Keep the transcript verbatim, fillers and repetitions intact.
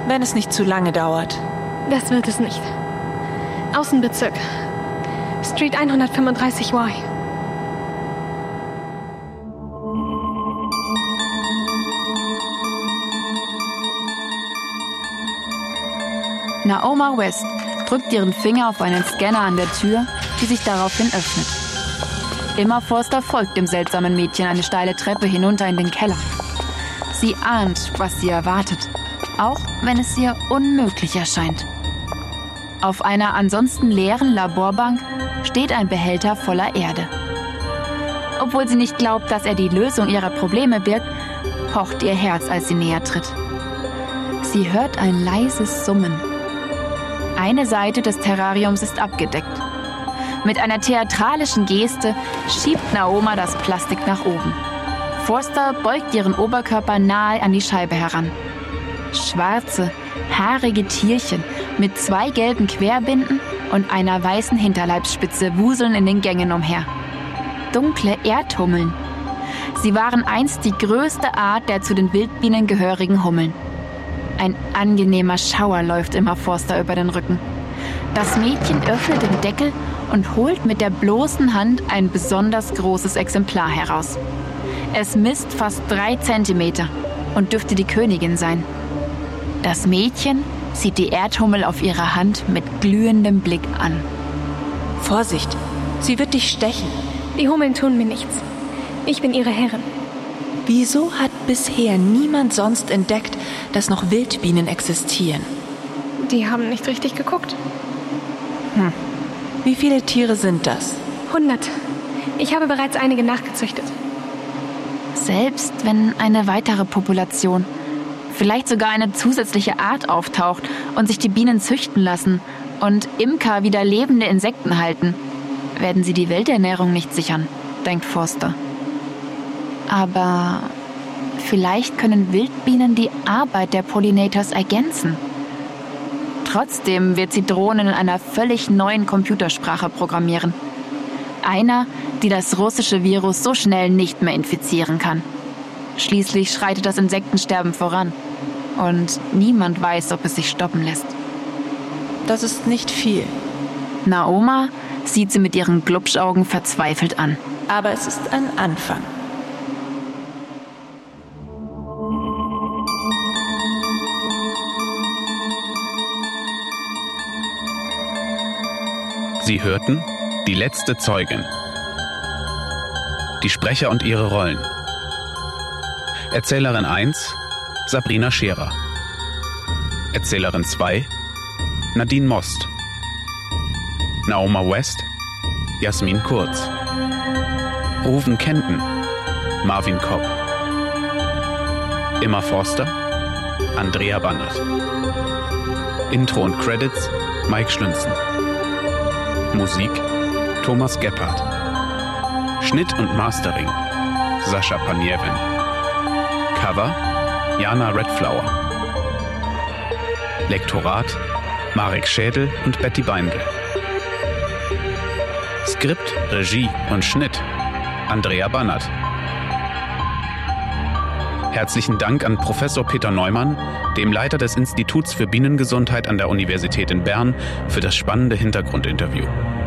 wenn es nicht zu lange dauert. Das wird es nicht. Außenbezirk. Street hundertfünfunddreißig Y. Naoma West drückt ihren Finger auf einen Scanner an der Tür, die sich daraufhin öffnet. Emma Forster folgt dem seltsamen Mädchen eine steile Treppe hinunter in den Keller. Sie ahnt, was sie erwartet, auch wenn es ihr unmöglich erscheint. Auf einer ansonsten leeren Laborbank steht ein Behälter voller Erde. Obwohl sie nicht glaubt, dass er die Lösung ihrer Probleme birgt, pocht ihr Herz, als sie näher tritt. Sie hört ein leises Summen. Eine Seite des Terrariums ist abgedeckt. Mit einer theatralischen Geste schiebt Naoma das Plastik nach oben. Forster beugt ihren Oberkörper nahe an die Scheibe heran. Schwarze, haarige Tierchen mit zwei gelben Querbinden und einer weißen Hinterleibsspitze wuseln in den Gängen umher. Dunkle Erdhummeln. Sie waren einst die größte Art der zu den Wildbienen gehörigen Hummeln. Ein angenehmer Schauer läuft Emma Forster über den Rücken. Das Mädchen öffnet den Deckel und holt mit der bloßen Hand ein besonders großes Exemplar heraus. Es misst fast drei Zentimeter und dürfte die Königin sein. Das Mädchen sieht die Erdhummel auf ihrer Hand mit glühendem Blick an. Vorsicht, sie wird dich stechen. Die Hummeln tun mir nichts. Ich bin ihre Herrin. Wieso hat bisher niemand sonst entdeckt, dass noch Wildbienen existieren? Die haben nicht richtig geguckt. Hm. Wie viele Tiere sind das? Hundert. Ich habe bereits einige nachgezüchtet. Selbst wenn eine weitere Population, vielleicht sogar eine zusätzliche Art auftaucht und sich die Bienen züchten lassen und Imker wieder lebende Insekten halten, werden sie die Welternährung nicht sichern, denkt Forster. Aber vielleicht können Wildbienen die Arbeit der Pollinators ergänzen. Trotzdem wird sie Drohnen in einer völlig neuen Computersprache programmieren. Einer, die das russische Virus so schnell nicht mehr infizieren kann. Schließlich schreitet das Insektensterben voran. Und niemand weiß, ob es sich stoppen lässt. Das ist nicht viel. Naoma sieht sie mit ihren Glubschaugen verzweifelt an. Aber es ist ein Anfang. Sie hörten Die letzte Zeugin. Die Sprecher und ihre Rollen. Erzählerin eins, Sabrina Scherer. Erzählerin zwei, Nadine Most. Naoma West, Jasmin Kurz. Ruven Kenton, Marvin Kopp. Emma Forster, Andrea Bannert. Intro und Credits, Mike Schlünzen. Musik, Thomas Gebhardt. Schnitt und Mastering, Sascha Paniewin. Cover, Jana Redflower. Lektorat, Marek Schädel und Betty Beindl. Skript, Regie und Schnitt, Andrea Bannert. Herzlichen Dank an Professor Peter Neumann, dem Leiter des Instituts für Bienengesundheit an der Universität in Bern, für das spannende Hintergrundinterview.